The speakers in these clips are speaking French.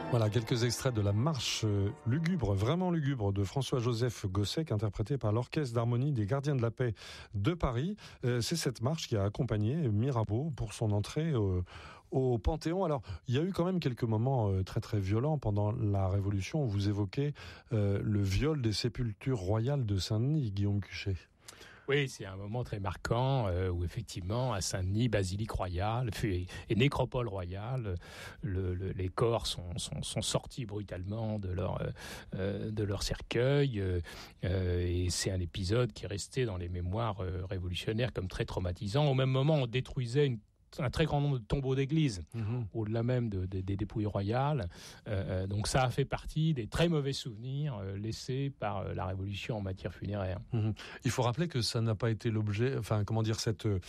Voilà, quelques extraits de la marche lugubre, vraiment lugubre, de François-Joseph Gossec, interprété par l'Orchestre d'harmonie des Gardiens de la Paix de Paris. C'est cette marche qui a accompagné Mirabeau pour son entrée au Panthéon. Alors, il y a eu quand même quelques moments très très violents pendant la Révolution. Vous évoquez le viol des sépultures royales de Saint-Denis, Guillaume Cuchet. Oui, c'est un moment très marquant où effectivement à Saint-Denis, basilique royale et nécropole royale, les corps sont sortis brutalement de leur cercueil et c'est un épisode qui est resté dans les mémoires révolutionnaires comme très traumatisant. Au même moment, on détruisait un très grand nombre de tombeaux d'églises, au-delà même des dépouilles royales. Donc ça a fait partie des très mauvais souvenirs laissés par la Révolution en matière funéraire. Il faut rappeler que ça n'a pas été l'objet, ce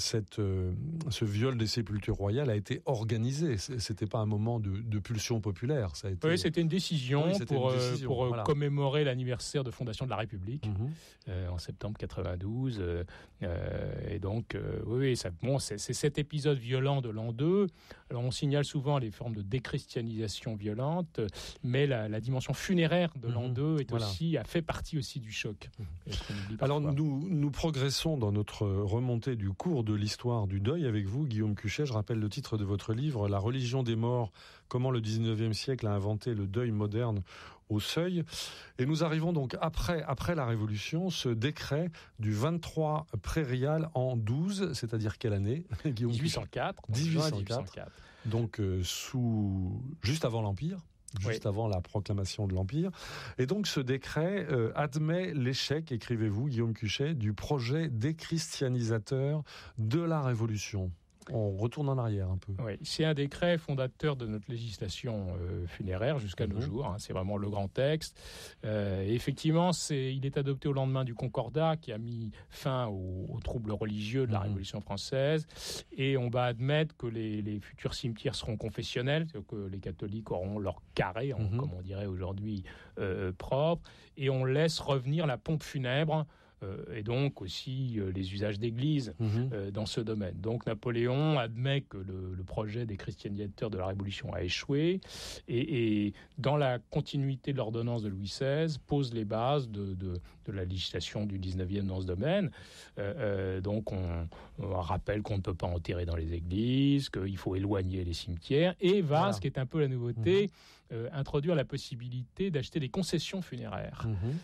viol des sépultures royales a été organisé. C'était pas un moment de pulsion populaire. Ça a été... Oui, c'était une décision pour voilà, commémorer l'anniversaire de fondation de la République en septembre 92. Et donc, oui, c'est cet épisode violent de l'an 2. Alors, on signale souvent les formes de déchristianisation violente, mais la dimension funéraire de l'an 2 a fait partie aussi du choc. Alors, nous progressons dans notre remontée du cours de l'histoire du deuil avec vous, Guillaume Cuchet. Je rappelle le titre de votre livre, La religion des morts, comment le 19e siècle a inventé le deuil moderne au seuil. Et nous arrivons donc après la Révolution, ce décret du 23 prairial en 12, c'est-à-dire quelle année, Guillaume? 1804. Donc juste avant l'Empire. Juste avant la proclamation de l'Empire. Et donc ce décret admet l'échec, écrivez-vous, Guillaume Cuchet, du projet déchristianisateur de la Révolution. On retourne en arrière un peu. Oui, c'est un décret fondateur de notre législation funéraire jusqu'à nos jours. C'est vraiment le grand texte. Et effectivement, il est adopté au lendemain du Concordat qui a mis fin aux troubles religieux de la Révolution française. Et on va admettre que les futurs cimetières seront confessionnels, que les catholiques auront leur carré, comme on dirait aujourd'hui, propre. Et on laisse revenir la pompe funèbre. Et donc aussi les usages d'église dans ce domaine. Donc Napoléon admet que le projet des christianisateurs de la Révolution a échoué et dans la continuité de l'ordonnance de Louis XVI pose les bases de la législation du 19e dans ce domaine. Donc on rappelle qu'on ne peut pas enterrer dans les églises, qu'il faut éloigner les cimetières et ce qui est un peu la nouveauté, introduire la possibilité d'acheter des concessions funéraires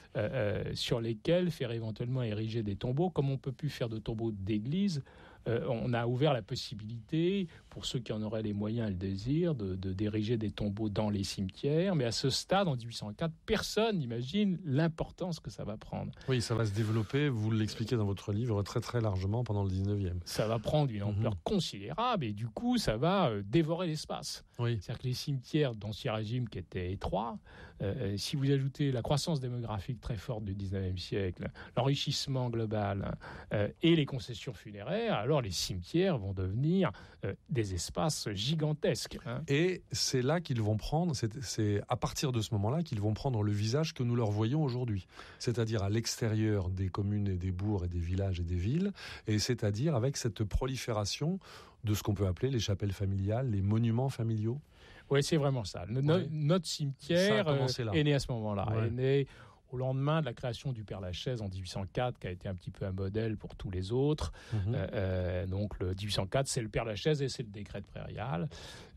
sur lesquelles faire éventuellement ériger des tombeaux, comme on ne peut plus faire de tombeaux d'église. On a ouvert la possibilité, pour ceux qui en auraient les moyens et le désir, d'ériger des tombeaux dans les cimetières. Mais à ce stade, en 1804, personne n'imagine l'importance que ça va prendre. Oui, ça va se développer, vous l'expliquez dans votre livre, très très largement pendant le 19e. Ça va prendre une ampleur considérable et du coup, ça va dévorer l'espace. Oui. C'est-à-dire que les cimetières d'Ancien Régime qui étaient étroits, si vous ajoutez la croissance démographique très forte du 19e siècle, l'enrichissement global et les concessions funéraires, alors les cimetières vont devenir des espaces gigantesques. Et c'est là qu'ils vont prendre, c'est à partir de ce moment-là qu'ils vont prendre le visage que nous leur voyons aujourd'hui. C'est-à-dire à l'extérieur des communes et des bourgs et des villages et des villes, et c'est-à-dire avec cette prolifération de ce qu'on peut appeler les chapelles familiales, les monuments familiaux. Oui, c'est vraiment ça. Notre cimetière est né à ce moment-là. Est né au lendemain de la création du Père-Lachaise en 1804, qui a été un petit peu un modèle pour tous les autres. Donc le 1804, c'est le Père-Lachaise et c'est le décret de prairial.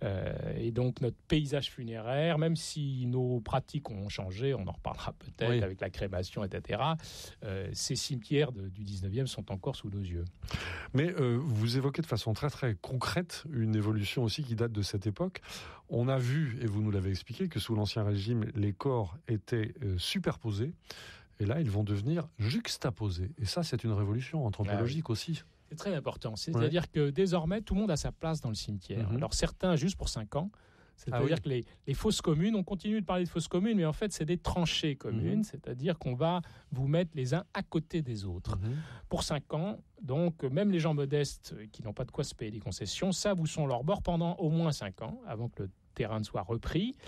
Et donc notre paysage funéraire, même si nos pratiques ont changé, on en reparlera peut-être avec la crémation, etc., ces cimetières du 19e sont encore sous nos yeux. Mais vous évoquez de façon très très concrète une évolution aussi qui date de cette époque. On a vu, et vous nous l'avez expliqué, que sous l'Ancien Régime, les corps étaient superposés. Et là, ils vont devenir juxtaposés. Et ça, c'est une révolution anthropologique aussi. C'est très important. C'est-à-dire que désormais, tout le monde a sa place dans le cimetière. Alors certains, juste pour 5 ans. C'est-à-dire que les fosses communes, on continue de parler de fosses communes, mais en fait, c'est des tranchées communes. C'est-à-dire qu'on va vous mettre les uns à côté des autres. Pour 5 ans, donc même les gens modestes qui n'ont pas de quoi se payer des concessions, ça vous sont leur bord pendant au moins 5 ans, avant que le terrain ne soit repris.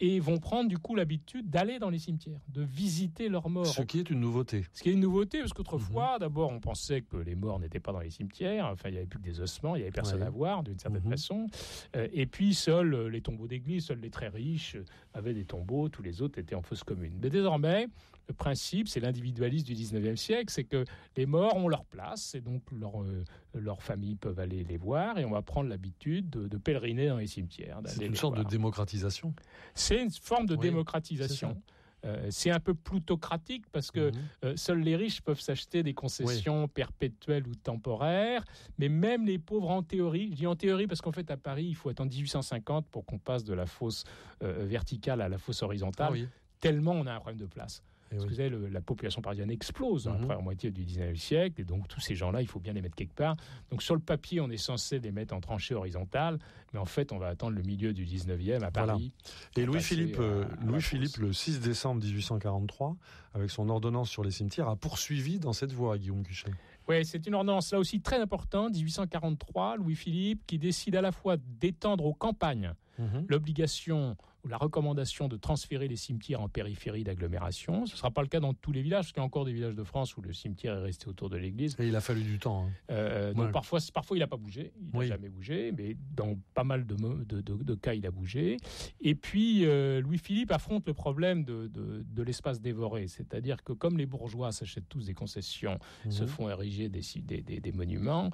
et vont prendre du coup l'habitude d'aller dans les cimetières, de visiter leurs morts. Ce qui est une nouveauté. Ce qui est une nouveauté, parce qu'autrefois, d'abord, on pensait que les morts n'étaient pas dans les cimetières, enfin, il n'y avait plus que des ossements, il n'y avait personne à voir, d'une certaine façon. Et puis, seuls les tombeaux d'église, seuls les très riches avaient des tombeaux, tous les autres étaient en fosse commune. Mais désormais, le principe, c'est l'individualisme du 19e siècle, c'est que les morts ont leur place, et donc leurs familles peuvent aller les voir, et on va prendre l'habitude de pèleriner dans les cimetières. C'est une sorte de démocratisation. C'est une forme de démocratisation. C'est un peu plutocratique parce que seuls les riches peuvent s'acheter des concessions perpétuelles ou temporaires, mais même les pauvres en théorie, je dis en théorie parce qu'en fait à Paris il faut attendre 1850 pour qu'on passe de la fosse verticale à la fosse horizontale, tellement on a un problème de place. Parce que vous savez, la population parisienne explose dans la première moitié du 19e siècle, et donc tous ces gens-là, il faut bien les mettre quelque part. Donc sur le papier, on est censé les mettre en tranchée horizontale, mais en fait, on va attendre le milieu du 19e à Paris. Et Louis-Philippe, le 6 décembre 1843, avec son ordonnance sur les cimetières, a poursuivi dans cette voie, Guillaume Cuchet. Oui, c'est une ordonnance là aussi très importante, 1843, Louis-Philippe, qui décide à la fois d'étendre aux campagnes l'obligation ou la recommandation de transférer les cimetières en périphérie d'agglomération. Ce ne sera pas le cas dans tous les villages, parce qu'il y a encore des villages de France où le cimetière est resté autour de l'église. Et il a fallu du temps. Donc parfois il n'a pas bougé, il n'a jamais bougé, mais dans pas mal de cas, il a bougé. Et puis, Louis-Philippe affronte le problème de l'espace dévoré, c'est-à-dire que comme les bourgeois s'achètent tous des concessions, se font ériger des monuments,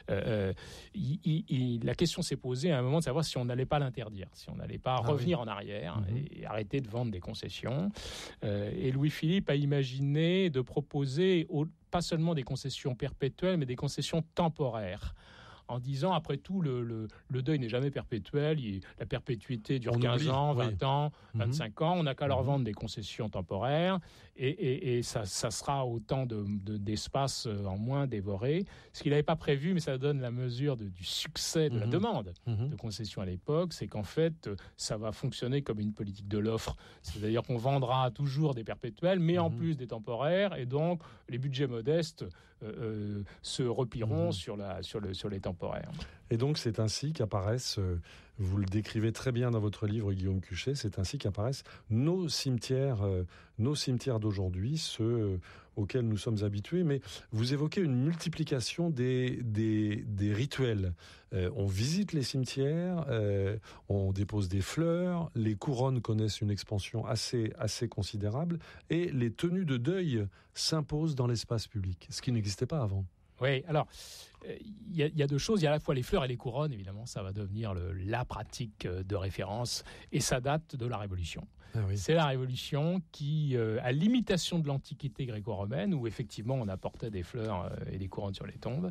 la question s'est posée à un moment de savoir si on n'allait pas l'interdire, si on n'allait pas revenir en arrière et arrêter de vendre des concessions. Et Louis-Philippe a imaginé de proposer pas seulement des concessions perpétuelles, mais des concessions temporaires. En disant, après tout, le deuil n'est jamais perpétuel, la perpétuité dure 15 ans, 20 ans, 25 ans, on n'a qu'à leur vendre des concessions temporaires, et ça sera autant d'espace en moins dévoré. Ce qu'il n'avait pas prévu, mais ça donne la mesure du succès de la demande de concessions à l'époque, c'est qu'en fait, ça va fonctionner comme une politique de l'offre. C'est-à-dire qu'on vendra toujours des perpétuels, mais en plus des temporaires, et donc les budgets modestes se replieront sur les temporaires. Et donc c'est ainsi qu'apparaissent, vous le décrivez très bien dans votre livre Guillaume Cuchet, c'est ainsi qu'apparaissent nos cimetières d'aujourd'hui, ceux auxquels nous sommes habitués. Mais vous évoquez une multiplication des rituels. On visite les cimetières, on dépose des fleurs, les couronnes connaissent une expansion assez considérable, et les tenues de deuil s'imposent dans l'espace public, ce qui n'existait pas avant. Oui, alors, il y a deux choses. Il y a à la fois les fleurs et les couronnes, évidemment. Ça va devenir la pratique de référence. Et ça date de la Révolution. C'est la Révolution qui, à l'imitation de l'Antiquité gréco-romaine, où effectivement on apportait des fleurs et des couronnes sur les tombes,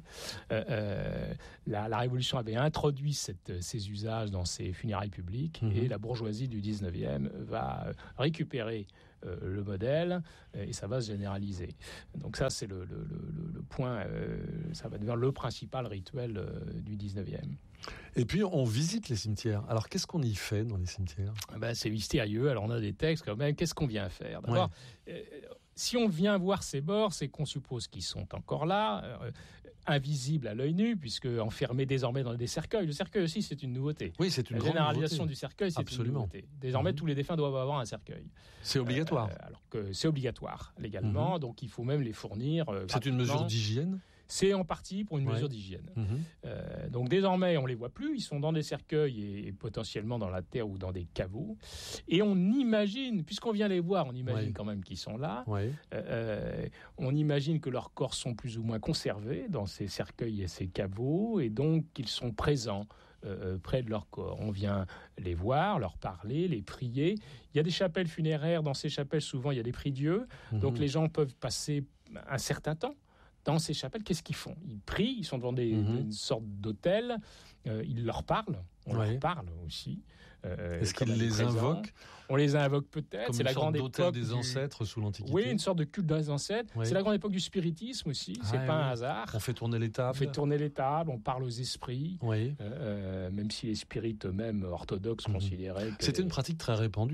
la Révolution avait introduit ces usages dans ses funérailles publiques. Et la bourgeoisie du 19e va récupérer le modèle, et ça va se généraliser. Donc ça, c'est le point, ça va devenir le principal rituel du 19e. Et puis, on visite les cimetières. Alors, qu'est-ce qu'on y fait dans les cimetières ? C'est mystérieux. Alors, on a des textes quand même. Qu'est-ce qu'on vient faire ? D'abord, si on vient voir ces morts, c'est qu'on suppose qu'ils sont encore là, invisibles à l'œil nu, puisque enfermés désormais dans des cercueils. Le cercueil aussi, c'est une nouveauté. Oui, c'est une grande généralisation nouveauté. Du cercueil, c'est une nouveauté. Désormais, tous les défunts doivent avoir un cercueil. C'est obligatoire. Alors que c'est obligatoire légalement, donc il faut même les fournir. C'est une mesure d'hygiène ? C'est en partie pour une mesure d'hygiène. Donc désormais, on ne les voit plus. Ils sont dans des cercueils et potentiellement dans la terre ou dans des caveaux. Et on imagine, puisqu'on vient les voir, on imagine quand même qu'ils sont là. On imagine que leurs corps sont plus ou moins conservés dans ces cercueils et ces caveaux, et donc qu'ils sont présents près de leur corps. On vient les voir, leur parler, les prier. Il y a des chapelles funéraires. Dans ces chapelles, souvent, il y a des prie-dieux. Donc les gens peuvent passer un certain temps dans ces chapelles. Qu'est-ce qu'ils font ? Ils prient, ils sont devant une sorte d'autel, ils leur parlent, on leur parle aussi. Est-ce qu'ils les invoquent ? On les invoque peut-être. Comme c'est la grande époque des ancêtres sous l'Antiquité. Oui, une sorte de culte des ancêtres. C'est la grande époque du spiritisme aussi, c'est pas un hasard. On fait tourner les tables. On parle aux esprits, même si les spirites eux-mêmes orthodoxes considéraient que... C'était une pratique très répandue.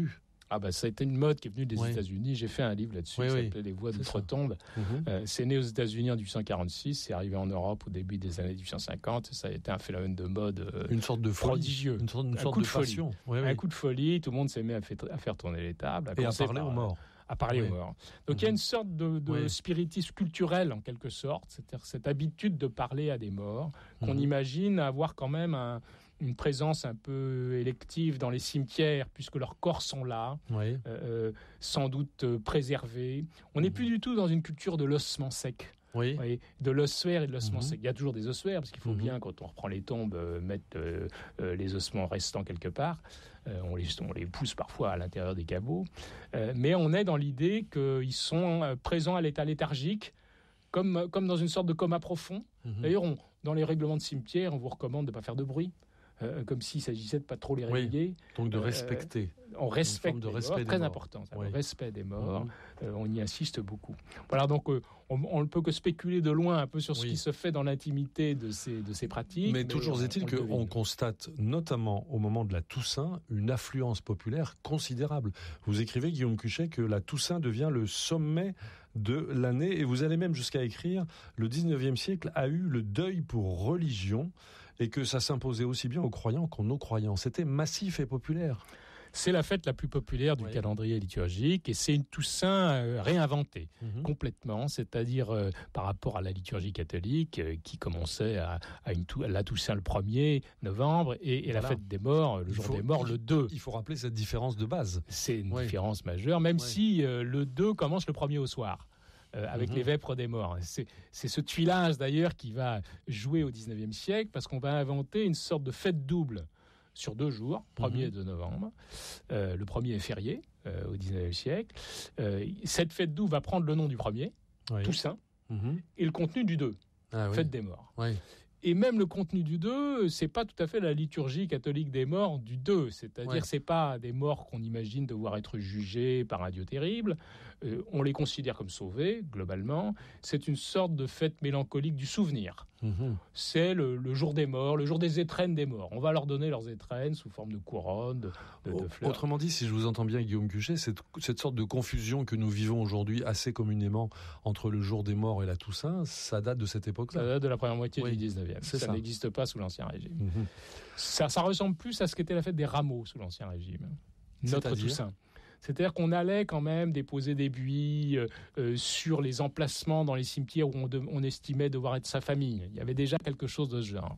Ça a été une mode qui est venue des États-Unis. J'ai fait un livre là-dessus qui s'appelait Les Voix d'outre-tombe. C'est né aux États-Unis en 1846, c'est arrivé en Europe au début des années 1850. Ça a été un phénomène de mode une sorte de folie, prodigieux. Une sorte de passion. Un coup de folie, tout le monde s'est mis à faire tourner les tables. Et à parler aux morts. Aux morts. Donc il y a une sorte de spiritisme culturel en quelque sorte, c'est-à-dire cette habitude de parler à des morts qu'on imagine avoir quand même une présence un peu élective dans les cimetières puisque leurs corps sont là, sans doute préservés. On n'est plus du tout dans une culture de l'ossement sec. De l'ossuaire et de l'ossement sec. Il y a toujours des ossuaires parce qu'il faut bien, quand on reprend les tombes, mettre les ossements restants quelque part. On les pousse parfois à l'intérieur des caveaux. Mais on est dans l'idée qu'ils sont présents à l'état léthargique, comme dans une sorte de coma profond. D'ailleurs, dans les règlements de cimetière, on vous recommande de ne pas faire de bruit. Comme s'il s'agissait de pas trop les réveiller. Donc de respecter. On respecte les morts, très important. Le respect des morts, on y insiste beaucoup. Voilà, donc on ne peut que spéculer de loin un peu sur ce qui se fait dans l'intimité de ces pratiques. Mais toujours est-il qu'on constate, notamment au moment de la Toussaint, une affluence populaire considérable. Vous écrivez, Guillaume Cuchet, que la Toussaint devient le sommet de l'année, et vous allez même jusqu'à écrire « Le 19e siècle a eu le deuil pour religion », et que ça s'imposait aussi bien aux croyants qu'aux non-croyants. C'était massif et populaire. C'est la fête la plus populaire du calendrier liturgique et c'est une Toussaint réinventée complètement, c'est-à-dire par rapport à la liturgie catholique qui commençait à la Toussaint le 1er novembre et la fête des morts, le jour des morts, le 2. Il faut rappeler cette différence de base. C'est une différence majeure, même si le 2 commence le 1er au soir. Avec les vêpres des morts. C'est ce tuilage d'ailleurs qui va jouer au 19e siècle parce qu'on va inventer une sorte de fête double sur 2 jours, 1er et 2 novembre. Le 1er est férié au 19e siècle. Cette fête double va prendre le nom du 1er, Toussaint, et le contenu du 2, fête des morts. Et même le contenu du 2, c'est pas tout à fait la liturgie catholique des morts du 2. C'est-à-dire c'est pas des morts qu'on imagine devoir être jugés par un Dieu terrible. On les considère comme sauvés, globalement. C'est une sorte de fête mélancolique du souvenir. C'est le jour des morts, le jour des étrennes des morts. On va leur donner leurs étrennes sous forme de couronne, de fleurs. Autrement dit, si je vous entends bien, Guillaume Cuchet, cette sorte de confusion que nous vivons aujourd'hui assez communément entre le jour des morts et la Toussaint, ça date de cette époque-là. Ça date de la première moitié du 19e. Ça n'existe pas sous l'Ancien Régime. Ça ressemble plus à ce qu'était la fête des rameaux sous l'Ancien Régime. Notre Toussaint. C'est-à-dire qu'on allait quand même déposer des buis sur les emplacements dans les cimetières où on estimait devoir être sa famille. Il y avait déjà quelque chose de ce genre.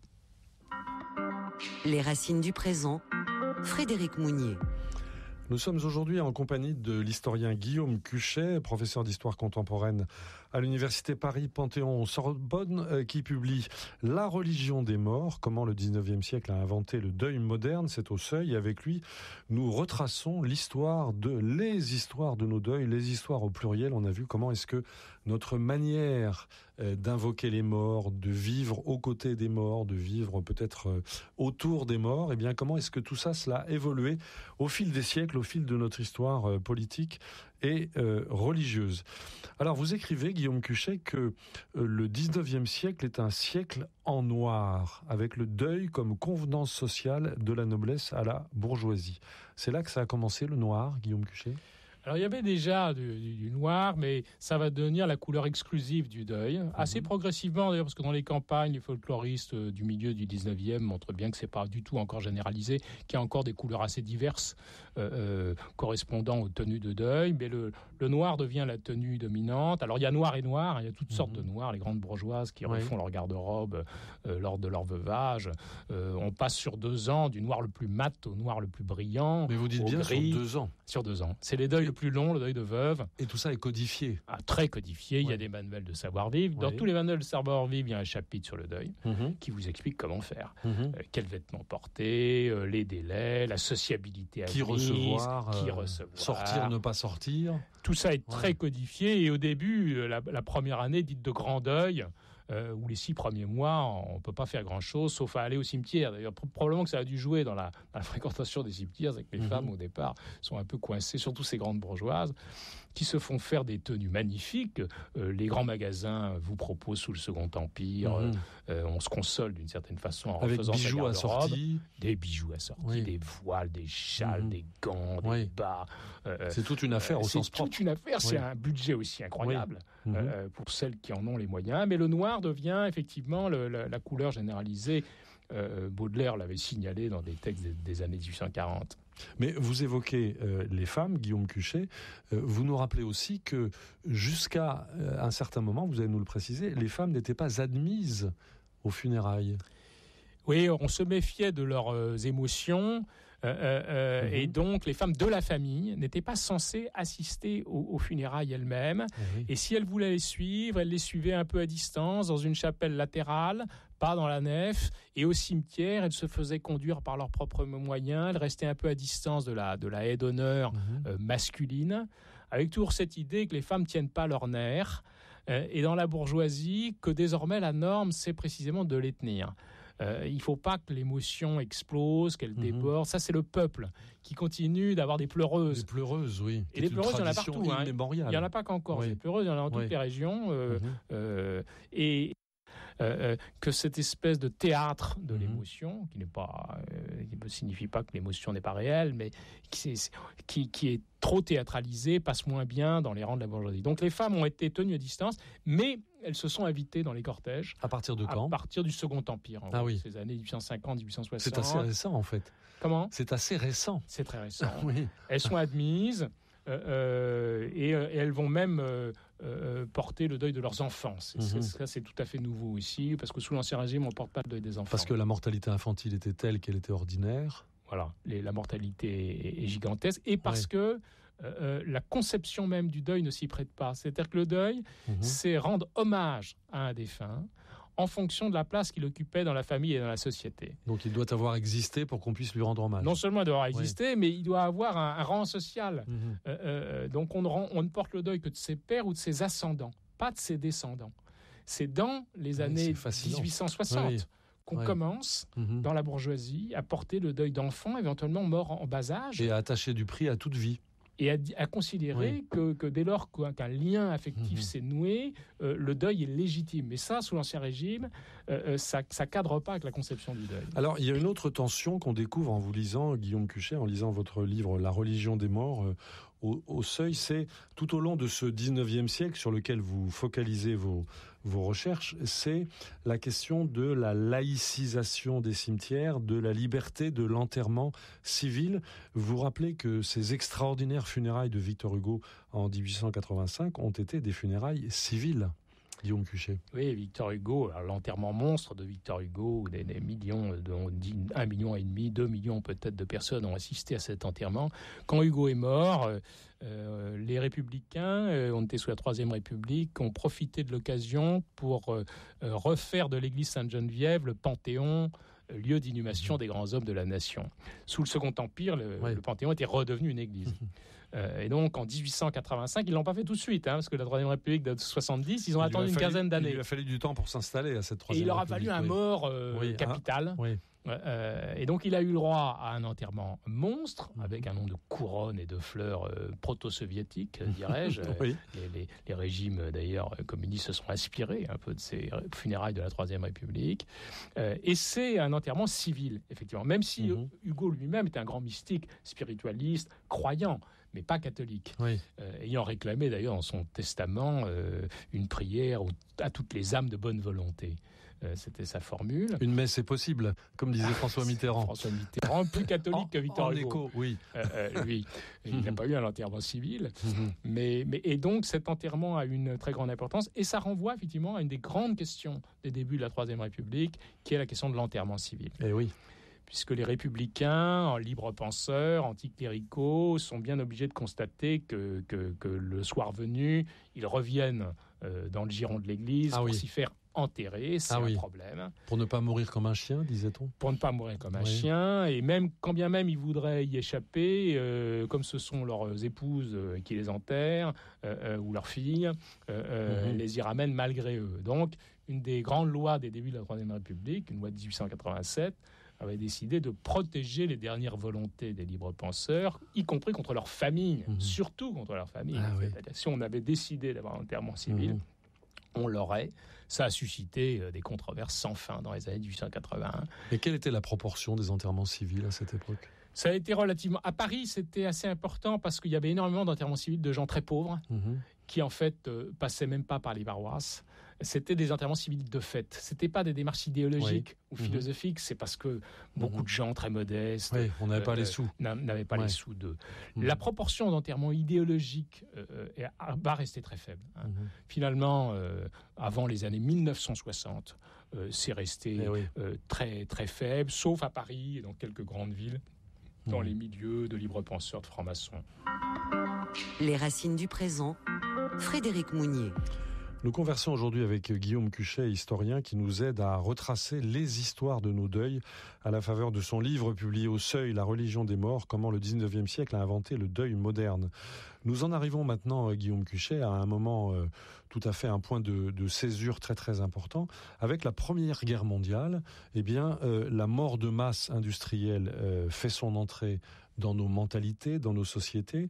Les racines du présent, Frédéric Mounier. Nous sommes aujourd'hui en compagnie de l'historien Guillaume Cuchet, professeur d'histoire contemporaine à l'université Paris-Panthéon-Sorbonne, qui publie La religion des morts, comment le 19e siècle a inventé le deuil moderne, c'est au Seuil. Et avec lui, nous retraçons les histoires de nos deuils, les histoires au pluriel. On a vu comment est-ce que notre manière d'invoquer les morts, de vivre aux côtés des morts, de vivre peut-être autour des morts, comment est-ce que tout ça, cela a évolué au fil des siècles, au fil de notre histoire politique et religieuse. Alors vous écrivez, Guillaume Cuchet, que le 19e siècle est un siècle en noir, avec le deuil comme convenance sociale de la noblesse à la bourgeoisie. C'est là que ça a commencé, le noir, Guillaume Cuchet ? Alors il y avait déjà du noir, mais ça va devenir la couleur exclusive du deuil, assez progressivement d'ailleurs, parce que dans les campagnes, les folkloristes du milieu du 19e montrent bien que c'est pas du tout encore généralisé, qu'il y a encore des couleurs assez diverses correspondant aux tenues de deuil, mais le noir devient la tenue dominante. Alors il y a noir et noir, il y a toutes sortes de noirs, les grandes bourgeoises qui refont leur garde-robe lors de leur veuvage. On passe sur 2 ans du noir le plus mat au noir le plus brillant. Mais vous dites bien gris, sur 2 ans. Sur 2 ans. C'est les deuils le plus long, le deuil de veuve. Et tout ça est codifié. Très codifié. Il y a des manuels de savoir-vivre. Dans tous les manuels de savoir-vivre, il y a un chapitre sur le deuil qui vous explique comment faire. Quels vêtements porter, les délais, la sociabilité admise, qui recevoir, sortir, ne pas sortir. Tout ça est très codifié. Et au début, la première année dite de grand deuil, où les 6 premiers mois, on ne peut pas faire grand-chose, sauf à aller au cimetière. D'ailleurs, probablement que ça a dû jouer dans la fréquentation des cimetières, c'est que les femmes, au départ, sont un peu coincées, surtout ces grandes bourgeoises, qui se font faire des tenues magnifiques. Les grands magasins vous proposent sous le Second Empire, on se console d'une certaine façon en avec refaisant bijoux assortis. Des bijoux assortis, des voiles, des châles, des gants, des bas. C'est toute une affaire au sens propre. C'est toute une affaire, c'est un budget aussi incroyable pour celles qui en ont les moyens. Mais le noir devient effectivement la couleur généralisée. Baudelaire l'avait signalé dans des textes des années 1840. Mais vous évoquez les femmes, Guillaume Cuchet. Vous nous rappelez aussi que jusqu'à un certain moment, vous allez nous le préciser, les femmes n'étaient pas admises aux funérailles. Oui, on se méfiait de leurs émotions. Et donc, les femmes de la famille n'étaient pas censées assister aux funérailles elles-mêmes. Et si elles voulaient les suivre, elles les suivaient un peu à distance, dans une chapelle latérale, pas dans la nef. Et au cimetière, elles se faisaient conduire par leurs propres moyens. Elles restaient un peu à distance de la haie d'honneur masculine, avec toujours cette idée que les femmes ne tiennent pas leurs nerfs. Et dans la bourgeoisie, que désormais la norme, c'est précisément de les tenir. Il ne faut pas que l'émotion explose, qu'elle déborde. Ça, c'est le peuple qui continue d'avoir des pleureuses. Des pleureuses, oui. Et les pleureuses, il y en a partout. Il n'y en a pas qu'en Corse. Les pleureuses, il y en a dans toutes les régions. Et que cette espèce de théâtre de l'émotion, qui ne signifie pas que l'émotion n'est pas réelle, mais qui est trop théâtralisée, passe moins bien dans les rangs de la bourgeoisie. Donc les femmes ont été tenues à distance, mais elles se sont invitées dans les cortèges. À partir de quand ? À partir du Second Empire, ces années 1850-1860. C'est assez récent, en fait. Comment ? C'est assez récent. C'est très récent. Elles sont admises. Et elles vont même porter le deuil de leurs enfants. Ça, c'est tout à fait nouveau ici, parce que sous l'Ancien Régime, on ne porte pas le deuil des enfants. Parce que la mortalité infantile était telle qu'elle était ordinaire. Voilà, la mortalité est gigantesque. Et parce que la conception même du deuil ne s'y prête pas. C'est-à-dire que le deuil, c'est rendre hommage à un défunt en fonction de la place qu'il occupait dans la famille et dans la société. Donc il doit avoir existé pour qu'on puisse lui rendre hommage. Non seulement il doit avoir existé, mais il doit avoir un rang social. Donc on ne porte le deuil que de ses pères ou de ses ascendants, pas de ses descendants. C'est dans les années 1860 qu'on commence, dans la bourgeoisie, à porter le deuil d'enfants, éventuellement morts en bas âge. Et à attacher du prix à toute vie. Et à considérer que dès lors qu'un lien affectif s'est noué, le deuil est légitime. Mais ça, sous l'Ancien Régime, ça ne cadre pas avec la conception du deuil. Alors, il y a une autre tension qu'on découvre en vous lisant, Guillaume Cuchet, en lisant votre livre « La religion des morts », au Seuil, c'est tout au long de ce 19e siècle sur lequel vous focalisez vos recherches, c'est la question de la laïcisation des cimetières, de la liberté de l'enterrement civil. Vous rappelez que ces extraordinaires funérailles de Victor Hugo en 1885 ont été des funérailles civiles. Guillaume Cuchet. Oui, Victor Hugo, l'enterrement monstre de Victor Hugo, où des millions, 1,5 million, 2 millions peut-être de personnes ont assisté à cet enterrement. Quand Hugo est mort, les Républicains, on était sous la Troisième République, ont profité de l'occasion pour refaire de l'église Sainte-Geneviève le Panthéon, lieu d'inhumation des grands hommes de la nation. Sous le Second Empire, le Panthéon était redevenu une église. Et donc, en 1885, ils ne l'ont pas fait tout de suite, parce que la Troisième République date de 70, ils ont attendu une quinzaine d'années. Il a fallu du temps pour s'installer à cette Troisième République. Et il aura fallu un mort capital. Et donc, il a eu le droit à un enterrement monstre, avec un nombre de couronnes et de fleurs proto-soviétiques, dirais-je. Les régimes, d'ailleurs, communistes se sont inspirés un peu de ces funérailles de la Troisième République. Et c'est un enterrement civil, effectivement. Même si Hugo lui-même était un grand mystique, spiritualiste, croyant, mais pas catholique, ayant réclamé d'ailleurs dans son testament une prière à toutes les âmes de bonne volonté. C'était sa formule. Une messe est possible, comme disait François Mitterrand. François Mitterrand, plus catholique que Victor Hugo. Écho, oui. Lui, il n'a pas eu un enterrement civil. Et donc, cet enterrement a une très grande importance. Et ça renvoie effectivement à une des grandes questions des débuts de la Troisième République, qui est la question de l'enterrement civil. Eh oui. Puisque les républicains, libres penseurs, anticléricaux, sont bien obligés de constater que le soir venu, ils reviennent dans le giron de l'Église pour s'y faire enterrés, c'est un problème. Pour ne pas mourir comme un chien, disait-on. Pour ne pas mourir comme un chien, et même quand bien même ils voudraient y échapper, comme ce sont leurs épouses qui les enterrent, ou leurs filles, les y ramènent malgré eux. Donc, une des grandes lois des débuts de la Troisième République, une loi de 1887, avait décidé de protéger les dernières volontés des libres penseurs, y compris contre leur famille, surtout contre leur famille. Si on avait décidé d'avoir un enterrement civil, on l'aurait. Ça a suscité des controverses sans fin dans les années 1881. Et quelle était la proportion des enterrements civils à cette époque ? Ça a été relativement... À Paris, c'était assez important parce qu'il y avait énormément d'enterrements civils de gens très pauvres qui, en fait, passaient même pas par les paroisses. C'était des enterrements civils de fait. C'était pas des démarches idéologiques ou philosophiques. C'est parce que beaucoup de gens très modestes on n'avait pas les sous. N'avaient pas les sous d'eux. La proportion d'enterrements idéologiques va rester très faible. Finalement, avant les années 1960, c'est resté très, très faible, sauf à Paris et dans quelques grandes villes, dans les milieux de libres penseurs, de francs-maçons. Les racines du présent, Frédéric Mounier. Nous conversons aujourd'hui avec Guillaume Cuchet, historien, qui nous aide à retracer les histoires de nos deuils à la faveur de son livre publié au Seuil, La religion des morts, comment le 19e siècle a inventé le deuil moderne. Nous en arrivons maintenant, Guillaume Cuchet, à un moment tout à fait un point de césure très très important. Avec la Première Guerre mondiale, la mort de masse industrielle fait son entrée dans nos mentalités, dans nos sociétés.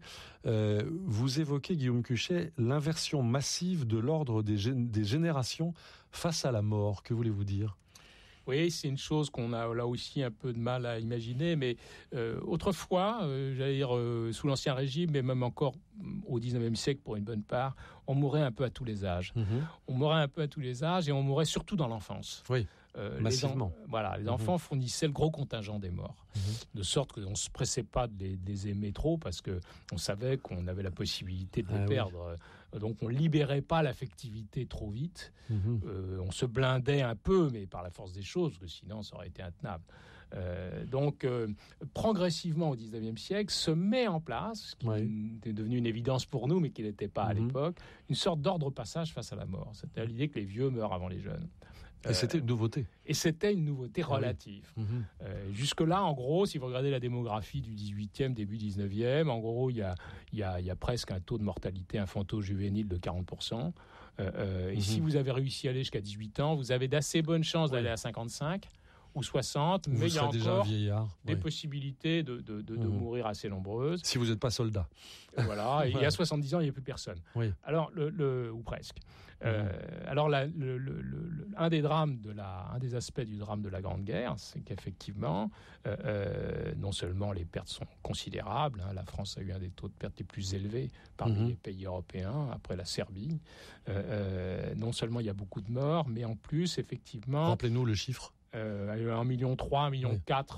Vous évoquez, Guillaume Cuchet, l'inversion massive de l'ordre des générations face à la mort. Que voulez-vous dire ? Oui, c'est une chose qu'on a là aussi un peu de mal à imaginer, mais autrefois, sous l'Ancien Régime, mais même encore au 19e siècle pour une bonne part, on mourait un peu à tous les âges. On mourait un peu à tous les âges et on mourait surtout dans l'enfance. Oui. Massivement. Les enfants fournissaient le gros contingent des morts, de sorte qu'on ne se pressait pas de les aimer trop parce qu'on savait qu'on avait la possibilité de les perdre. Donc on ne libérait pas l'affectivité trop vite. On se blindait un peu, mais par la force des choses, parce que sinon ça aurait été intenable. Progressivement au XIXe siècle, se met en place, ce qui est devenu une évidence pour nous, mais qui n'était pas à l'époque, une sorte d'ordre passage face à la mort. C'était l'idée que les vieux meurent avant les jeunes. Et c'était une nouveauté. Et c'était une nouveauté relative. Jusque-là, en gros, si vous regardez la démographie du 18e, début 19e, en gros, il y a presque un taux de mortalité infanto-juvénile de 40%. Et si vous avez réussi à aller jusqu'à 18 ans, vous avez d'assez bonnes chances d'aller à 55 ou 60, mais il y a encore des possibilités de mourir assez nombreuses. Si vous n'êtes pas soldat. Voilà, et il y a 70 ans, il n'y a plus personne. Alors, ou presque. Alors, un des aspects du drame de la Grande Guerre, c'est qu'effectivement, non seulement les pertes sont considérables, la France a eu un des taux de pertes les plus élevés parmi les pays européens, après la Serbie. Non seulement il y a beaucoup de morts, mais en plus, effectivement... Rappelez-nous le chiffre. 1,3 million, 1,4 million,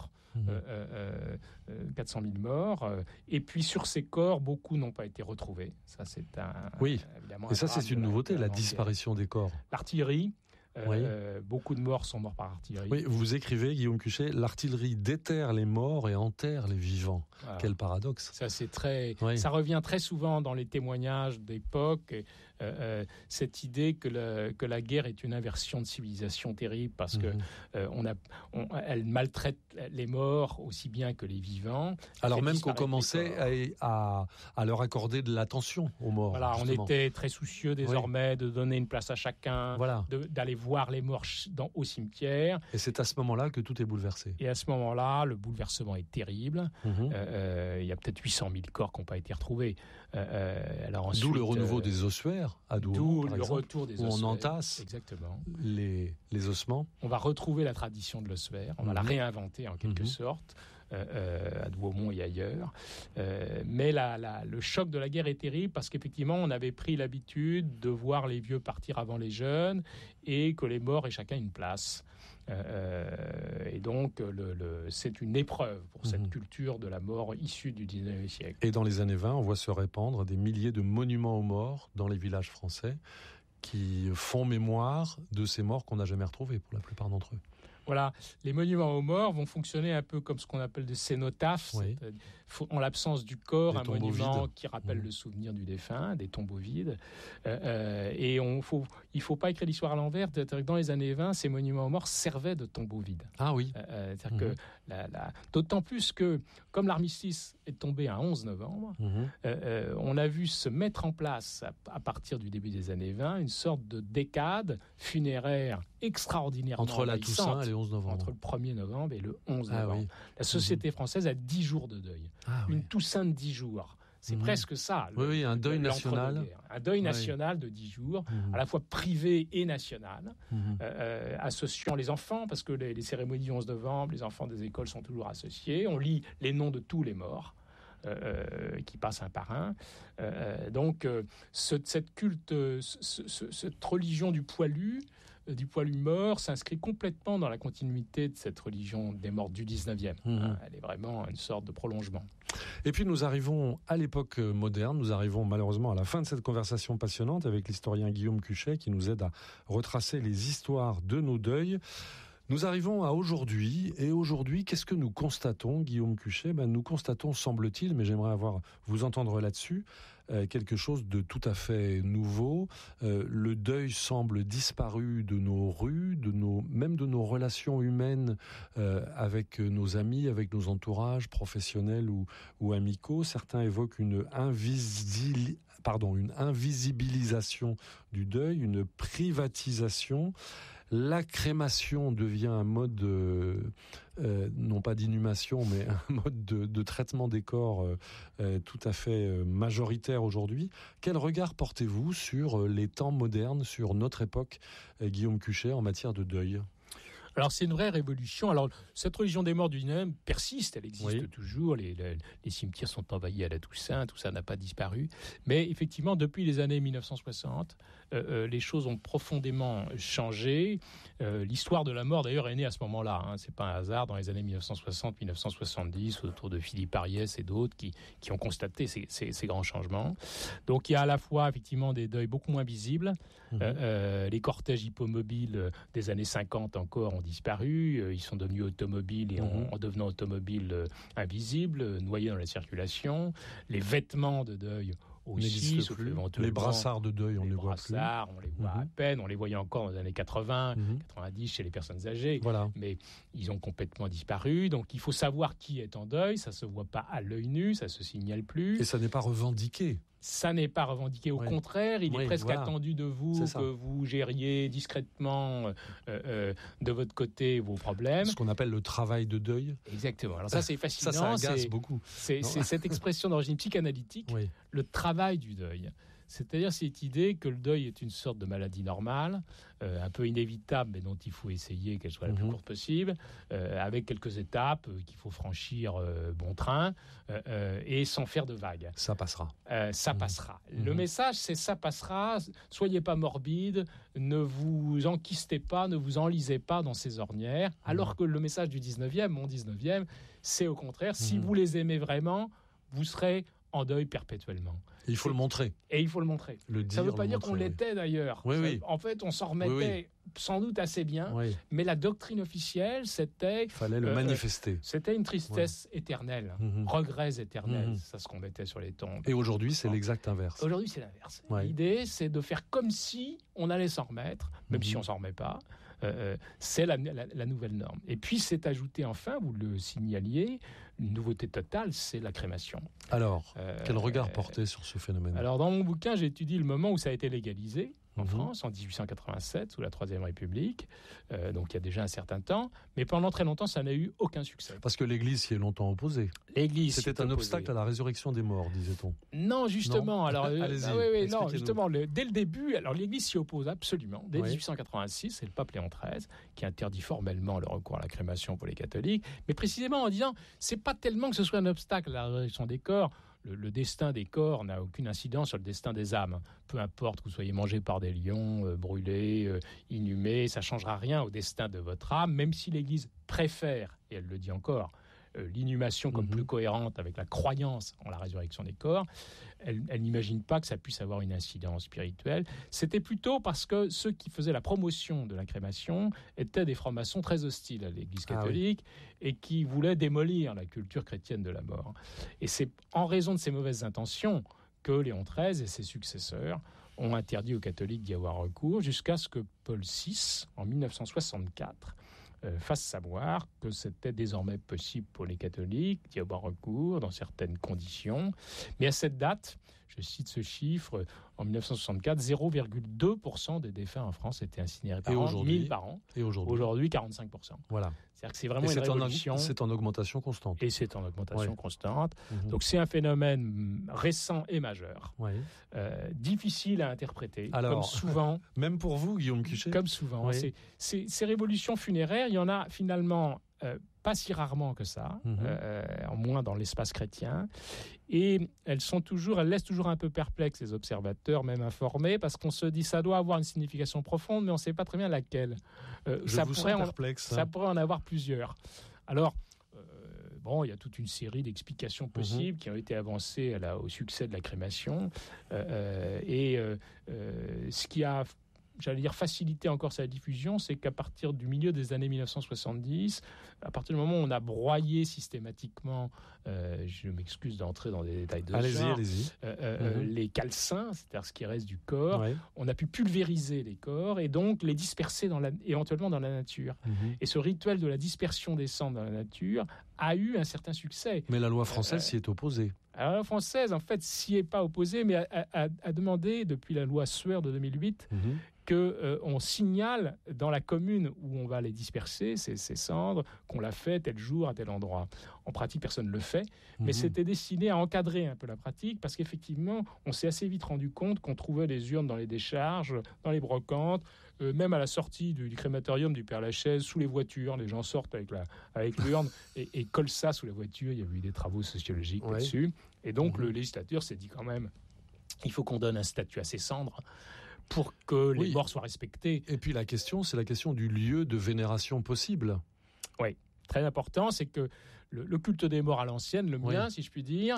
400 000 morts. Et puis sur ces corps, beaucoup n'ont pas été retrouvés. Ça, c'est évidemment. Et ça, c'est une nouveauté, la disparition des corps. L'artillerie. Beaucoup de morts sont morts par artillerie. Oui, vous écrivez, Guillaume Cuchet, l'artillerie déterre les morts et enterre les vivants. Voilà. Quel paradoxe. Ça, ça revient très souvent dans les témoignages d'époque. Cette idée que la guerre est une inversion de civilisation terrible parce que elle maltraite les morts aussi bien que les vivants. Alors même qu'on commençait à leur accorder de l'attention aux morts. Voilà, on était très soucieux désormais de donner une place à chacun, d'aller voir les morts au cimetière. Et c'est à ce moment-là que tout est bouleversé. Et à ce moment-là, le bouleversement est terrible. Il y a peut-être 800 000 corps qui n'ont pas été retrouvés. D'où le renouveau des ossuaires à Douaumont, par exemple, retour des où ossuaires. on entasse les ossements. On va retrouver la tradition de l'ossuaire, on va la réinventer en quelque sorte, à Douaumont et ailleurs. Mais le choc de la guerre est terrible parce qu'effectivement, on avait pris l'habitude de voir les vieux partir avant les jeunes et que les morts aient chacun une place. Et donc, c'est une épreuve pour cette culture de la mort issue du 19e siècle. Et dans les années 20, on voit se répandre des milliers de monuments aux morts dans les villages français qui font mémoire de ces morts qu'on n'a jamais retrouvés pour la plupart d'entre eux. Voilà, les monuments aux morts vont fonctionner un peu comme ce qu'on appelle des cénotaphes, Oui. en l'absence du corps, Des un tombeaux monument vides. qui rappelle le souvenir du défunt, des tombeaux vides. Et il faut pas écrire l'histoire à l'envers. C'est-à-dire que dans les années 20, ces monuments aux morts servaient de tombeaux vides. Ah oui. C'est-à-dire que d'autant plus que, comme l'armistice est tombé un 11 novembre, on a vu se mettre en place, à partir du début des années 20, une sorte de décade funéraire extraordinairement Entre la envahissante. Toussaint et le 11 novembre. Entre le 1er novembre et le 11 Ah novembre. oui. La société française a 10 jours de deuil. Ah Une oui. Toussaint de 10 jours. C'est presque ça. Oui, un deuil national. l'entre-deux-guerres. Un deuil national de 10 jours, à la fois privé et national, associant les enfants, parce que les cérémonies du 11 novembre, les enfants des écoles sont toujours associés. On lit les noms de tous les morts. Qui passent un par un. Cette religion du poilu mort s'inscrit complètement dans la continuité de cette religion des morts du 19e. Elle est vraiment une sorte de prolongement. Et puis nous arrivons à l'époque moderne, nous arrivons malheureusement à la fin de cette conversation passionnante avec l'historien Guillaume Cuchet qui nous aide à retracer les histoires de nos deuils. Nous arrivons à aujourd'hui, et aujourd'hui, qu'est-ce que nous constatons, Guillaume Cuchet ? Nous constatons, semble-t-il, mais j'aimerais vous entendre là-dessus, quelque chose de tout à fait nouveau. Le deuil semble disparu de nos rues, même de nos relations humaines avec nos amis, avec nos entourages professionnels ou amicaux. Certains évoquent une invisibilisation du deuil, une privatisation. La crémation devient un mode, non pas d'inhumation, mais un mode de traitement des corps tout à fait majoritaire aujourd'hui. Quel regard portez-vous sur les temps modernes, sur notre époque, Guillaume Cuchet, en matière de deuil ? Alors c'est une vraie révolution. Alors cette religion des morts du 19e persiste, elle existe toujours. Les cimetières sont envahis à la Toussaint, tout ça n'a pas disparu. Mais effectivement, depuis les années 1960, les choses ont profondément changé. L'histoire de la mort, d'ailleurs, est née à ce moment-là. C'est pas un hasard. Dans les années 1960-1970, autour de Philippe Ariès et d'autres qui ont constaté ces grands changements. Donc il y a à la fois effectivement des deuils beaucoup moins visibles. Les cortèges hippomobiles des années 50 encore ont disparu. Ils sont devenus automobiles et en devenant automobiles invisibles, noyés dans la circulation. Les vêtements de deuil aussi, sauf éventuellement. Les brassards de deuil, on les voit plus. On les voit à peine. On les voyait encore dans les années 80, 90 chez les personnes âgées. Voilà. Mais ils ont complètement disparu. Donc il faut savoir qui est en deuil. Ça ne se voit pas à l'œil nu, ça ne se signale plus. Et ça n'est pas revendiqué. Ça n'est pas revendiqué. Au contraire, il est presque attendu de vous que vous gériez discrètement de votre côté vos problèmes. Ce qu'on appelle le travail de deuil. Exactement. Alors ça, c'est fascinant. Ça agace beaucoup. C'est cette expression d'origine psychanalytique, le travail du deuil. C'est-à-dire cette idée que le deuil est une sorte de maladie normale, un peu inévitable, mais dont il faut essayer qu'elle soit la plus courte possible, avec quelques étapes qu'il faut franchir bon train, et sans faire de vagues. Ça passera. Ça passera. Le message, c'est ça passera. Soyez pas morbide, ne vous enquistez pas, ne vous enlisez pas dans ces ornières, alors que le message du 19e, mon 19e, c'est au contraire, si vous les aimez vraiment, vous serez en deuil perpétuellement. Et il faut le montrer. Et il faut le montrer. Ça ne veut pas dire qu'on l'était d'ailleurs. En fait, on s'en remettait sans doute assez bien, mais la doctrine officielle, c'était... Il fallait le manifester. C'était une tristesse éternelle, regrets éternels, ça se qu'on mettait sur les tombes. Et aujourd'hui, c'est l'exact inverse. Aujourd'hui, c'est l'inverse. L'idée, c'est de faire comme si on allait s'en remettre, même si on ne s'en remet pas. C'est la nouvelle norme. Et puis, c'est ajouté enfin, vous le signaliez, une nouveauté totale, c'est la crémation. Alors, quel regard porter sur ce phénomène ? Alors, dans mon bouquin, j'étudie le moment où ça a été légalisé en France, en 1887, sous la Troisième République, donc il y a déjà un certain temps, mais pendant très longtemps, ça n'a eu aucun succès. Parce que l'Église s'y est longtemps opposée. C'était un obstacle à la résurrection des morts, disait-on. Non, justement. Non. Alors, non, justement, dès le début, alors l'Église s'y oppose absolument. Dès 1886, c'est le pape Léon XIII qui interdit formellement le recours à la crémation pour les catholiques, mais précisément en disant, c'est pas tellement que ce soit un obstacle à la résurrection des corps. Le destin des corps n'a aucune incidence sur le destin des âmes. Peu importe que vous soyez mangé par des lions, brûlé, inhumé, ça ne changera rien au destin de votre âme, même si l'Église préfère, et elle le dit encore, l'inhumation comme plus cohérente avec la croyance en la résurrection des corps, elle n'imagine pas que ça puisse avoir une incidence spirituelle. C'était plutôt parce que ceux qui faisaient la promotion de la crémation étaient des francs-maçons très hostiles à l'Église catholique et qui voulaient démolir la culture chrétienne de la mort. Et c'est en raison de ces mauvaises intentions que Léon XIII et ses successeurs ont interdit aux catholiques d'y avoir recours jusqu'à ce que Paul VI, en 1964, fasse savoir que c'était désormais possible pour les catholiques d'y avoir recours dans certaines conditions. Mais à cette date, je cite ce chiffre, en 1964, 0,2% des défunts en France étaient incinérés par an, 1000 par an. Et aujourd'hui 45%. Voilà. C'est-à-dire que c'est vraiment une révolution. C'est en augmentation constante. Et c'est en augmentation constante. Donc c'est un phénomène récent et majeur, difficile à interpréter, comme souvent. Même pour vous, Guillaume Cuchet. Comme souvent. Ces révolutions funéraires, il y en a finalement pas si rarement que ça, en moins dans l'espace chrétien. Et elles laissent toujours un peu perplexes les observateurs, même informés, parce qu'on se dit ça doit avoir une signification profonde, mais on ne sait pas très bien laquelle. Ça pourrait en avoir plusieurs. Alors, il y a toute une série d'explications possibles qui ont été avancées au succès de la crémation. Ce qui a faciliter encore sa diffusion, c'est qu'à partir du milieu des années 1970, à partir du moment où on a broyé systématiquement, je m'excuse d'entrer dans des détails de genre, les calcins, c'est-à-dire ce qui reste du corps, on a pu pulvériser les corps et donc les disperser éventuellement dans la nature. Et ce rituel de la dispersion des cendres dans la nature a eu un certain succès. Mais la loi française s'y est opposée. La loi française, en fait, s'y est pas opposée, mais a demandé, depuis la loi Sueur de 2008, qu'on signale dans la commune où on va les disperser, ces cendres, qu'on l'a fait tel jour à tel endroit. En pratique, personne ne le fait, mais c'était destiné à encadrer un peu la pratique, parce qu'effectivement, on s'est assez vite rendu compte qu'on trouvait des urnes dans les décharges, dans les brocantes, même à la sortie du crématorium du Père-Lachaise, sous les voitures, les gens sortent avec l'urne et collent ça sous la voiture. Il y a eu des travaux sociologiques là-dessus. Et donc, le législateur s'est dit quand même, il faut qu'on donne un statut à ces cendres pour que les morts soient respectés. Et puis la question, c'est la question du lieu de vénération possible. Oui, très important, c'est que le culte des morts à l'ancienne, le mien, si je puis dire,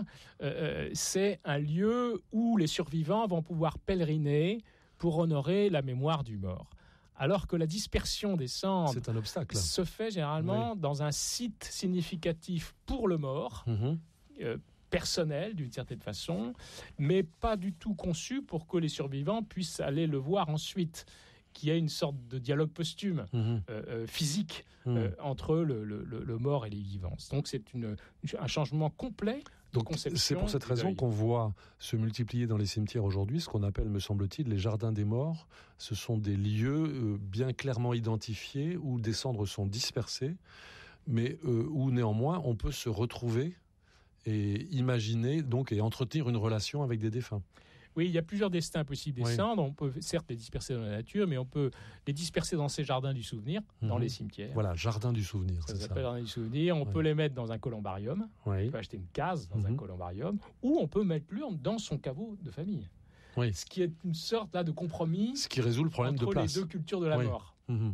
c'est un lieu où les survivants vont pouvoir pèleriner pour honorer la mémoire du mort. Alors que la dispersion des cendres c'est un obstacle. Se fait généralement dans un site significatif pour le mort, personnel d'une certaine façon, mais pas du tout conçu pour que les survivants puissent aller le voir ensuite, qu'il y ait une sorte de dialogue posthume, physique, entre le mort et les vivants. Donc c'est un changement complet de conception. C'est pour cette raison qu'on voit se multiplier dans les cimetières aujourd'hui ce qu'on appelle, me semble-t-il, les jardins des morts. Ce sont des lieux bien clairement identifiés où des cendres sont dispersées, mais où néanmoins on peut se retrouver et imaginer donc et entretenir une relation avec des défunts. Oui, il y a plusieurs destins possibles des cendres. On peut certes les disperser dans la nature, mais on peut les disperser dans ces jardins du souvenir, dans les cimetières. Voilà, jardin du souvenir, ça s'appelle jardin du souvenir. On peut les mettre dans un columbarium. On peut acheter une case dans un columbarium, ou on peut mettre l'urne dans son caveau de famille. Ce qui est une sorte de compromis. Ce qui résout le problème de place. Entre les deux cultures de la mort.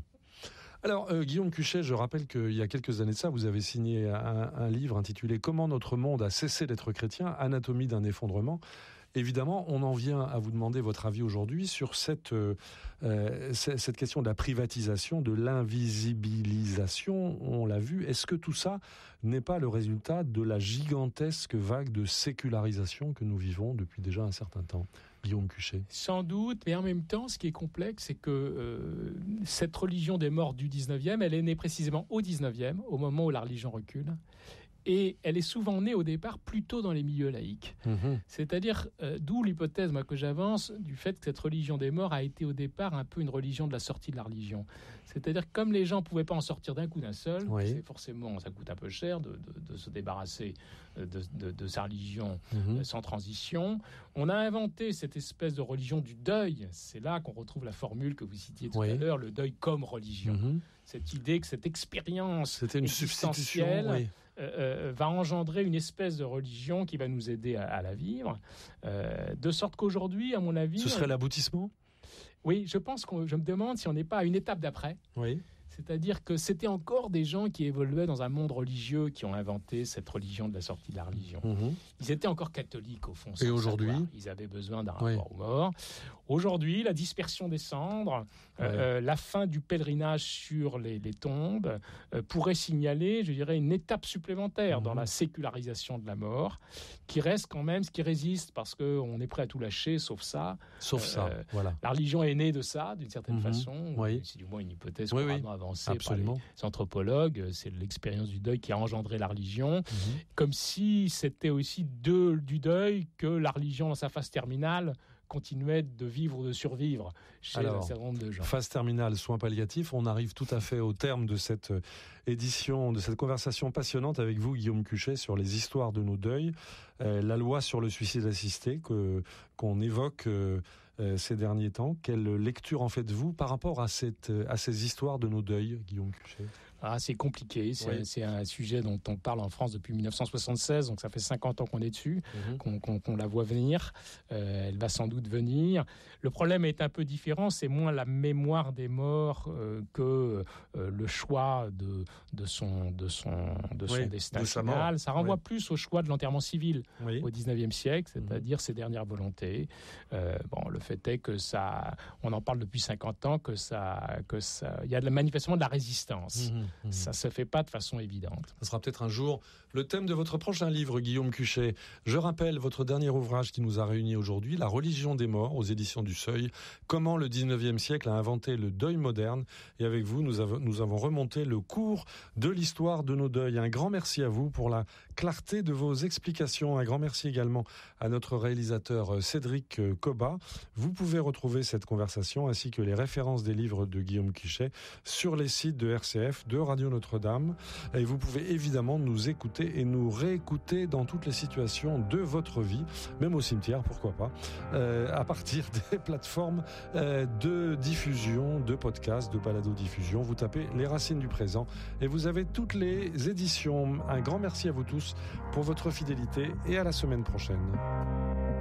Alors, Guillaume Cuchet, je rappelle qu'il y a quelques années de ça, vous avez signé un livre intitulé « Comment notre monde a cessé d'être chrétien, anatomie d'un effondrement ». Évidemment, on en vient à vous demander votre avis aujourd'hui sur cette question de la privatisation, de l'invisibilisation, on l'a vu. Est-ce que tout ça n'est pas le résultat de la gigantesque vague de sécularisation que nous vivons depuis déjà un certain temps ? Guillaume Cuchet. Sans doute, mais en même temps, ce qui est complexe, c'est que cette religion des morts du 19e, elle est née précisément au 19e, au moment où la religion recule. Et elle est souvent née au départ plutôt dans les milieux laïques. C'est-à-dire, d'où l'hypothèse que j'avance du fait que cette religion des morts a été au départ un peu une religion de la sortie de la religion. C'est-à-dire comme les gens ne pouvaient pas en sortir d'un coup d'un seul, c'est forcément, ça coûte un peu cher de se débarrasser de sa religion sans transition. On a inventé cette espèce de religion du deuil. C'est là qu'on retrouve la formule que vous citiez tout à l'heure, le deuil comme religion. Cette idée que cette expérience existentielle va engendrer une espèce de religion qui va nous aider à la vivre. De sorte qu'aujourd'hui, à mon avis... Ce serait l'aboutissement ? Oui, je pense je me demande si on n'est pas à une étape d'après. C'est-à-dire que c'était encore des gens qui évoluaient dans un monde religieux qui ont inventé cette religion de la sortie de la religion. Ils étaient encore catholiques au fond. Et aujourd'hui, ils avaient besoin d'un rapport aux morts. Aujourd'hui, la dispersion des cendres, la fin du pèlerinage sur les tombes pourrait signaler, je dirais, une étape supplémentaire dans la sécularisation de la mort, qui reste quand même ce qui résiste, parce qu'on est prêt à tout lâcher, sauf ça. Voilà. La religion est née de ça, d'une certaine façon. C'est du moins une hypothèse couramment avancée par les anthropologues. C'est l'expérience du deuil qui a engendré la religion. Comme si c'était aussi du deuil que la religion, dans sa phase terminale, continuait de vivre ou de survivre chez un certain nombre de gens. Phase terminale, soins palliatifs, on arrive tout à fait au terme de cette édition, de cette conversation passionnante avec vous, Guillaume Cuchet, sur les histoires de nos deuils, la loi sur le suicide assisté qu'on évoque ces derniers temps. Quelle lecture en faites-vous par rapport à ces histoires de nos deuils, Guillaume Cuchet ? C'est compliqué, c'est un sujet dont on parle en France depuis 1976, donc ça fait 50 ans qu'on est dessus, qu'on la voit venir, elle va sans doute venir. Le problème est un peu différent, c'est moins la mémoire des morts que le choix de son destin final. Ça renvoie plus au choix de l'enterrement civil au 19e siècle, c'est-à-dire ses dernières volontés. Le fait est que ça, on en parle depuis 50 ans, que ça, il y a manifestement de la résistance. Ça se fait pas de façon évidente. Ça sera peut-être un jour le thème de votre prochain livre, Guillaume Cuchet. Je rappelle votre dernier ouvrage qui nous a réunis aujourd'hui, La religion des morts, aux éditions du Seuil. Comment le 19e siècle a inventé le deuil moderne. Et avec vous, nous avons remonté le cours de l'histoire de nos deuils. Un grand merci à vous pour la clarté de vos explications. Un grand merci également à notre réalisateur Cédric Cobat. Vous pouvez retrouver cette conversation ainsi que les références des livres de Guillaume Cuchet sur les sites de RCF, de Radio Notre-Dame. Et vous pouvez évidemment nous écouter et nous réécouter dans toutes les situations de votre vie, même au cimetière, pourquoi pas, à partir des plateformes de diffusion, de podcasts, de balado-diffusion. Vous tapez Les Racines du Présent et vous avez toutes les éditions. Un grand merci à vous tous pour votre fidélité et à la semaine prochaine.